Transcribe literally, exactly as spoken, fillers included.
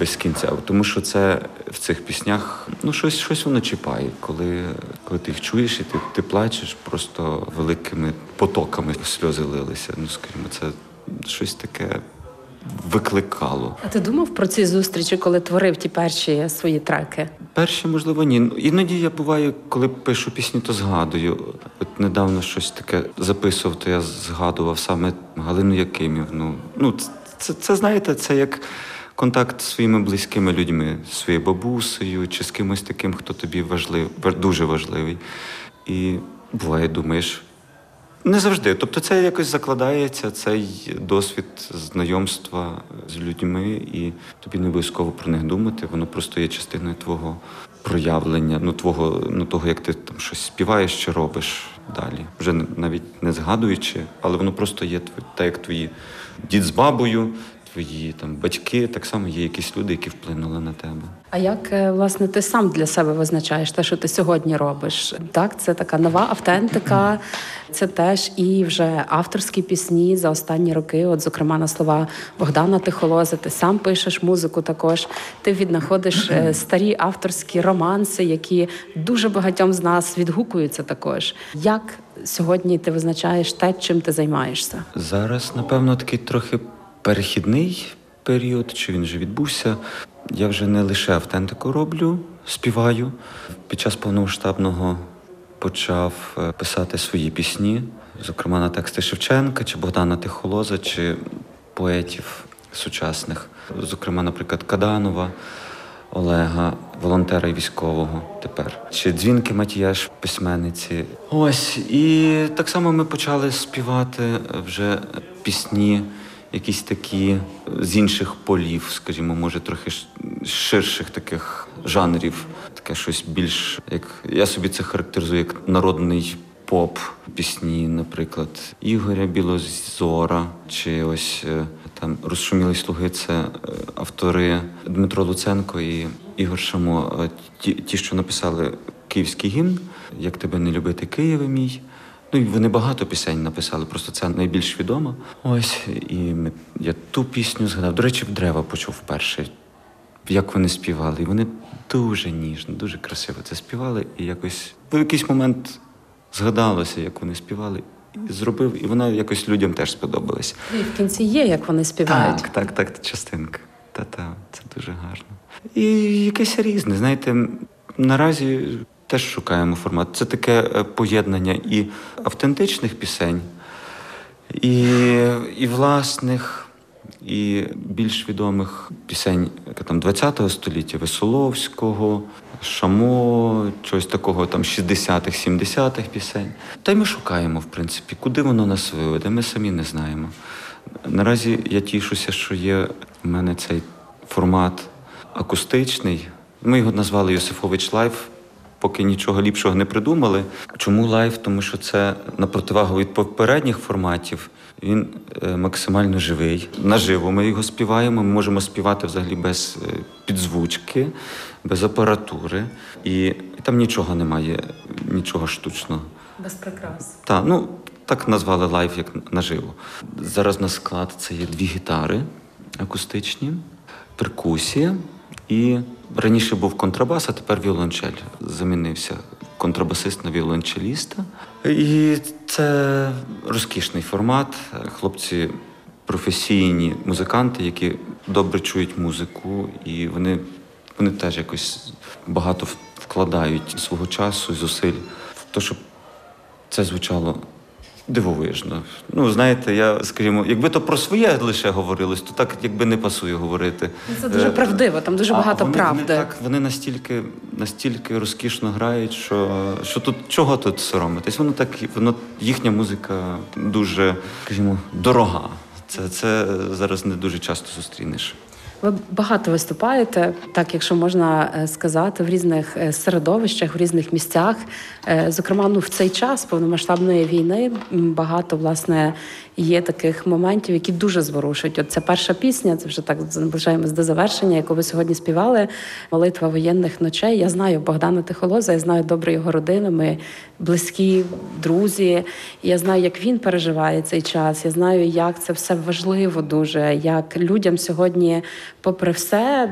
без кінця. Тому що це в цих піснях, ну, щось, щось воно чіпає. Коли, коли ти їх чуєш і ти, ти плачеш, просто великими потоками сльози лилися. Ну, скажімо, це щось таке викликало. А ти думав про ці зустрічі, коли творив ті перші свої треки? Перші, можливо, ні. Іноді я буваю, коли пишу пісні, то згадую. От недавно щось таке записував, то я згадував саме Галину Якимівну. Ну, це, це, знаєте, це як контакт з своїми близькими людьми, зі своєю бабусею чи з кимось таким, хто тобі важливий, дуже важливий. І буває, думаєш, не завжди. Тобто це якось закладається, цей досвід знайомства з людьми, і тобі не обов'язково про них думати, воно просто є частиною твого проявлення, ну, твого, ну, того, як ти там щось співаєш чи робиш далі. Вже навіть не згадуючи, але воно просто є, так як твої дід з бабою, твої там батьки, так само є якісь люди, які вплинули на тебе. А як, власне, ти сам для себе визначаєш те, що ти сьогодні робиш? Так, це така нова автентика, це теж і вже авторські пісні за останні роки, от, зокрема, на слова Богдана Тихолози, ти сам пишеш музику також, ти віднаходиш старі авторські романси, які дуже багатьом з нас відгукуються також. Як сьогодні ти визначаєш те, чим ти займаєшся? Зараз, напевно, такий трохи перехідний період, чи він вже відбувся. Я вже не лише автентику роблю, співаю. Під час повномасштабного почав писати свої пісні, зокрема на тексти Шевченка, чи Богдана Тихолоза, чи поетів сучасних. Зокрема, наприклад, Каданова, Олега, волонтера і військового тепер. Чи Дзвінки Матіяш, письменниці. Ось, і так само ми почали співати вже пісні, якісь такі з інших полів, скажімо, може, трохи ширших таких жанрів. Таке щось більш, як я собі це характеризую, як народний поп, пісні, наприклад, Ігоря Білозора, чи ось там «Розшумілі слуги» – це автори Дмитро Луценко і Ігор Шамо, ті, ті, що написали київський гімн «Як тебе не любити, Києве мій». Ну, і вони багато пісень написали, просто це найбільш відомо. Ось, і ми, я ту пісню згадав. До речі, в «Дерева» почув вперше, як вони співали. І вони дуже ніжно, дуже красиво це співали. І якось в якийсь момент згадалося, як вони співали. І зробив, і вона якось людям теж сподобалась. І в кінці є, як вони співають. Так, так, так, частинка. Та-та, це дуже гарно. І якесь різне, знаєте, наразі теж шукаємо формат. Це таке поєднання і автентичних пісень, і, і власних, і більш відомих пісень там ХХ століття, Веселовського, Шамо, чогось такого там шістдесятих, сімдесятих пісень. Та й ми шукаємо, в принципі, куди воно нас виведе, ми самі не знаємо. Наразі я тішуся, що є в мене цей формат акустичний. Ми його назвали «Йосифович Лайв», поки нічого ліпшого не придумали. Чому лайв? Тому що це на противагу від попередніх форматів. Він максимально живий. Наживо ми його співаємо. Ми можемо співати взагалі без підзвучки, без апаратури. І, і там нічого немає, нічого штучного. Без прикрас. Так, ну, так назвали лайв, як наживо. Зараз на склад це є дві гітари акустичні, перкусія. І раніше був контрабас, а тепер віолончель. Замінився контрабасист на віолончеліста. І це розкішний формат. Хлопці професійні музиканти, які добре чують музику, і вони, вони теж якось багато вкладають свого часу і зусиль в те, щоб це звучало дивовижно. Ну, знаєте, я, скажімо, якби то про своє лише говорилось, то так якби не пасує говорити. Це дуже правдиво, там дуже а багато вони, правди. Вони, так, вони настільки, настільки розкішно грають, що, що тут, чого тут соромитись? Воно так, воно, їхня музика дуже, скажімо, дорога. Це, це зараз не дуже часто зустрінеш. Ви багато виступаєте, так, якщо можна сказати, в різних середовищах, в різних місцях. Зокрема, ну, в цей час повномасштабної війни багато, власне, є таких моментів, які дуже зворушують. От ця перша пісня, це вже так наближаємось до завершення, яку ви сьогодні співали, «Молитва воєнних ночей». Я знаю Богдана Тихолоза, я знаю добре його родину, ми близькі друзі. Я знаю, як він переживає цей час, я знаю, як це все важливо дуже, як людям сьогодні, попри все,